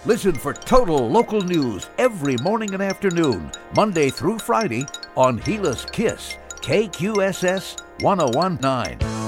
Listen for total local news every morning and afternoon, Monday through Friday on Gillis Kiss, KQSS 1019.